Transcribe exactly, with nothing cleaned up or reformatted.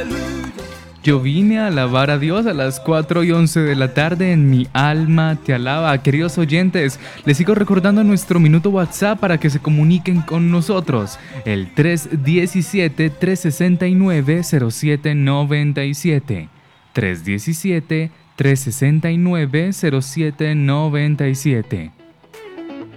Yo vine a alabar a Dios a las cuatro y once de la tarde en Mi Alma Te Alaba. Queridos oyentes, les sigo recordando nuestro minuto WhatsApp para que se comuniquen con nosotros. El tres diecisiete, trescientos sesenta y nueve, cero siete noventa y siete. tres diecisiete, trescientos sesenta y nueve, cero siete noventa y siete.